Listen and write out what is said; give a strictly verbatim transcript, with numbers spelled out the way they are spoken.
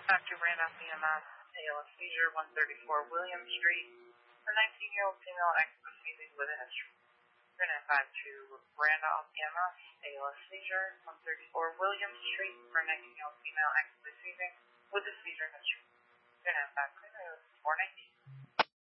Doctor Randolph E M S, A L S seizure, one thirty-four William Street. A nineteen-year-old female ex proceeding with a history. We're going to back to Randolph E M S, A L S seizure, one thirty-four William Street for a nineteen-year-old female ex proceeding with a seizure history. We're going to back to four nineteen.